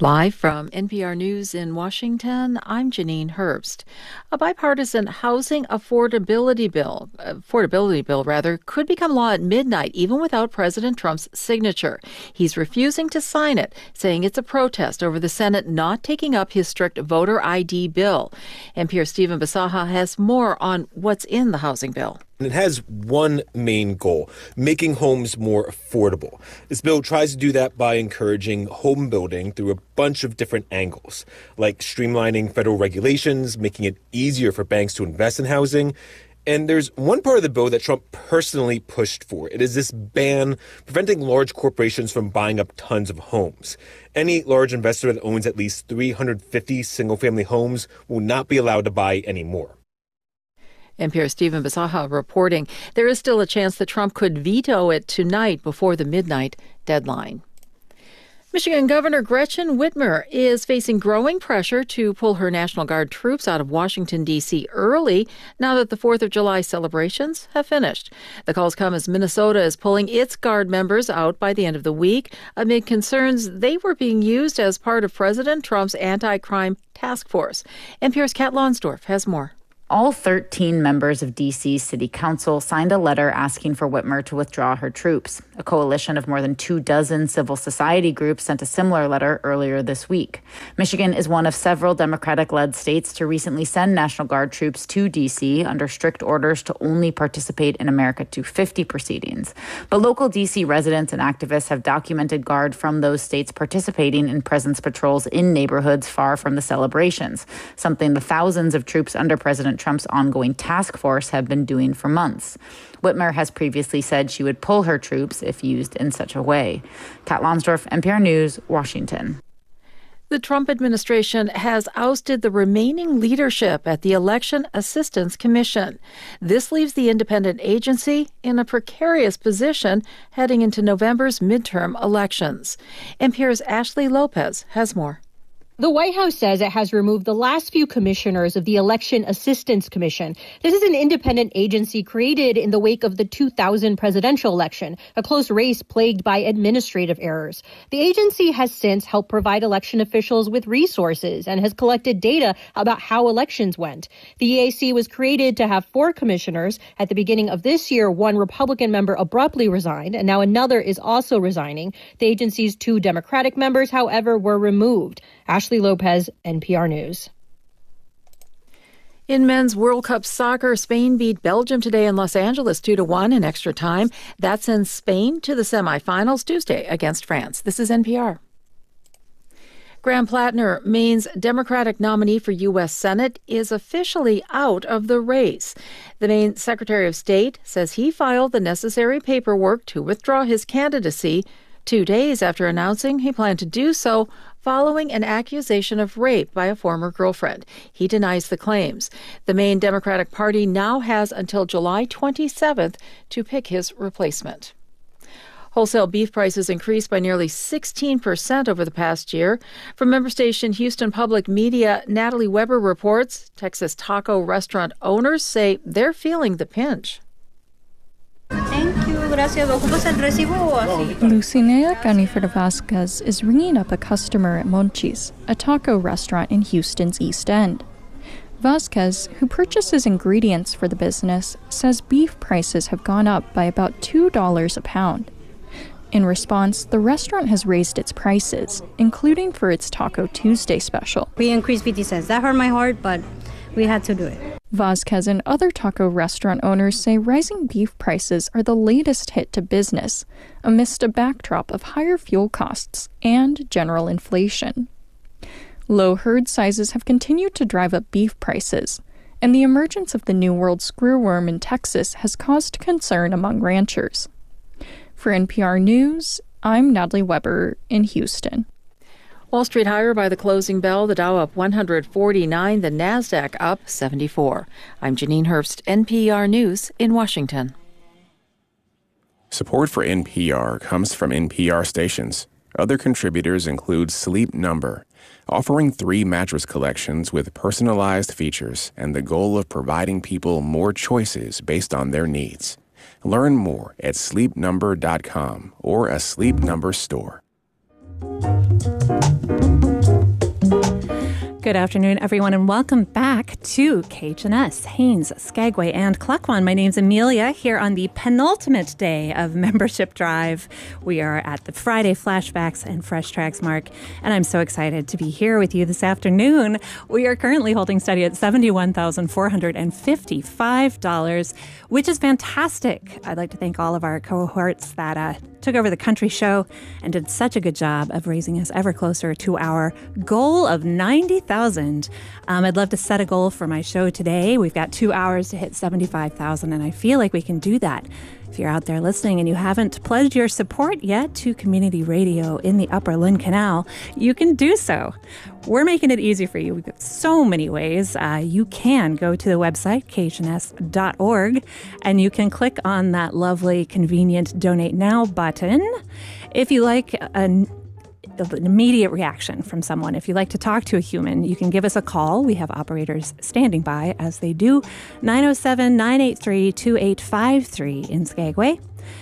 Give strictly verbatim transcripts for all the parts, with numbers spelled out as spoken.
Live from N P R News in Washington, I'm Janine Herbst. A bipartisan housing affordability bill, affordability bill rather, could become law at midnight even without President Trump's signature. He's refusing to sign it, saying it's a protest over the Senate not taking up his strict voter I D bill. N P R's Stephen Bisaha has more on what's in the housing bill. It has one main goal, making homes more affordable. This bill tries to do that by encouraging home building through a bunch of different angles, like streamlining federal regulations, making it easier for banks to invest in housing. And there's one part of the bill that Trump personally pushed for. It is this ban preventing large corporations from buying up tons of homes. Any large investor that owns at least three hundred fifty single-family homes will not be allowed to buy any more. N P R's Stephen Bisaha reporting there is still a chance that Trump could veto it tonight before the midnight deadline. Michigan Governor Gretchen Whitmer is facing growing pressure to pull her National Guard troops out of Washington, D C early now that the fourth of July celebrations have finished. The calls come as Minnesota is pulling its Guard members out by the end of the week amid concerns they were being used as part of President Trump's anti-crime task force. N P R's Kat Lonsdorf has more. All thirteen members of D C's City Council signed a letter asking for Whitmer to withdraw her troops. A coalition of more than two dozen civil society groups sent a similar letter earlier this week. Michigan is one of several Democratic-led states to recently send National Guard troops to D C under strict orders to only participate in America two fifty proceedings. But local D C residents and activists have documented Guard from those states participating in presence patrols in neighborhoods far from the celebrations, something the thousands of troops under President Trump's ongoing task force have been doing for months. Whitmer has previously said she would pull her troops if used in such a way. Kat Lonsdorf, N P R News, Washington. The Trump administration has ousted the remaining leadership at the Election Assistance Commission. This leaves the independent agency in a precarious position heading into November's midterm elections. N P R's Ashley Lopez has more. The White House says it has removed the last few commissioners of the Election Assistance Commission. This is an independent agency created in the wake of the two thousand presidential election, a close race plagued by administrative errors. The agency has since helped provide election officials with resources and has collected data about how elections went. The E A C was created to have four commissioners. At the beginning of this year, one Republican member abruptly resigned, and now another is also resigning. The agency's two Democratic members, however, were removed. Ashley Lopez, N P R News. In men's World Cup soccer, Spain beat Belgium today in Los Angeles two to one in extra time. That sends Spain to the semifinals Tuesday against France. This is N P R. Graham Plattner, Maine's Democratic nominee for U S Senate, is officially out of the race. The Maine Secretary of State says he filed the necessary paperwork to withdraw his candidacy two days after announcing he planned to do so following an accusation of rape by a former girlfriend. He denies the claims. The Maine Democratic Party now has until July twenty-seventh to pick his replacement. Wholesale beef prices increased by nearly sixteen percent over the past year. From member station Houston Public Media, Natalie Weber reports Texas taco restaurant owners say they're feeling the pinch. Thank you. Gracias. ¿Ocupas el recibo o así? Lucinea Canifera Vasquez is ringing up a customer at Monchis, a taco restaurant in Houston's East End. Vasquez, who purchases ingredients for the business, says beef prices have gone up by about two dollars a pound. In response, the restaurant has raised its prices, including for its Taco Tuesday special. We increased fifty cents. That hurt my heart, but we had to do it. Vasquez and other taco restaurant owners say rising beef prices are the latest hit to business, amidst a backdrop of higher fuel costs and general inflation. Low herd sizes have continued to drive up beef prices, and the emergence of the New World screwworm in Texas has caused concern among ranchers. For N P R News, I'm Natalie Weber in Houston. Wall Street higher by the closing bell, the Dow up one hundred forty-nine, the Nasdaq up seventy-four. I'm Janine Herbst, N P R News in Washington. Support for N P R comes from N P R stations. Other contributors include Sleep Number, offering three mattress collections with personalized features and the goal of providing people more choices based on their needs. Learn more at sleep number dot com or a Sleep Number store. Good afternoon, everyone, and welcome back to K H N S, Haines, Skagway, and Klukwan. My name's Amelia, here on the penultimate day of Membership Drive. We are at the Friday Flashbacks and Fresh Tracks mark, and I'm so excited to be here with you this afternoon. We are currently holding steady at seventy-one thousand four hundred fifty-five dollars, which is fantastic. I'd like to thank all of our cohorts that uh, took over the country show and did such a good job of raising us ever closer to our goal of ninety thousand. Um, I'd love to set a goal for my show today. We've got two hours to hit seventy-five thousand, and I feel like we can do that. If you're out there listening and you haven't pledged your support yet to community radio in the Upper Lynn Canal, you can do so. We're making it easy for you. We've got so many ways. Uh, you can go to the website, K H N S dot org, and you can click on that lovely, convenient Donate Now button. If you like an an immediate reaction from someone, if you like to talk to a human, you can give us a call. We have operators standing by as they do. nine oh seven, nine eight three, two eight five three in Skagway.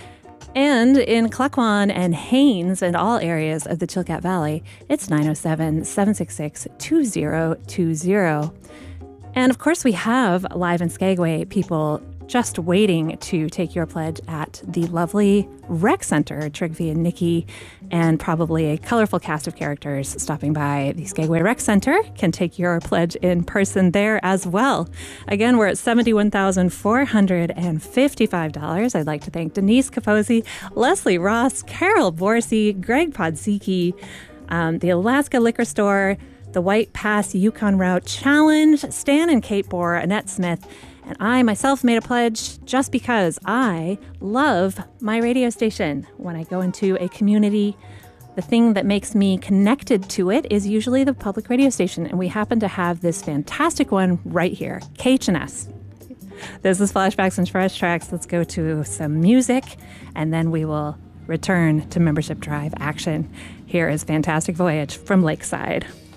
And in Klukwan and Haines and all areas of the Chilkat Valley, it's nine oh seven, seven six six, two oh two oh. And of course, we have live in Skagway people just waiting to take your pledge at the lovely Rec Center. Trygve and Nikki, and probably a colorful cast of characters stopping by the Skagway Rec Center, can take your pledge in person there as well. Again, we're at seventy-one thousand four hundred fifty-five dollars. I'd like to thank Denise Capozzi, Leslie Ross, Carol Borsey, Greg Podzicki, um, the Alaska Liquor Store, the White Pass Yukon Route Challenge, Stan and Kate Bohr, Annette Smith, and I myself made a pledge just because I love my radio station. When I go into a community, the thing that makes me connected to it is usually the public radio station, and we happen to have this fantastic one right here, K H N S. This is Flashbacks and Fresh Tracks. Let's go to some music, and then we will return to Membership Drive action. Here is Fantastic Voyage from Lakeside.